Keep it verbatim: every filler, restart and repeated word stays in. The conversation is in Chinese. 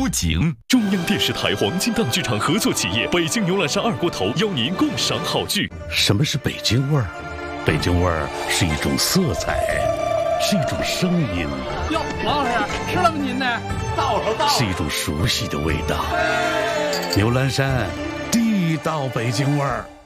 出警。中央电视台黄金档剧场合作企业北京牛栏山二锅头邀您共赏好剧。 什么是北京味儿？北京味儿是一种色彩，是一种声音。 哟，王老师，吃了吗您呢？到了到了。 是一种熟悉的味道。牛栏山，地道北京味儿。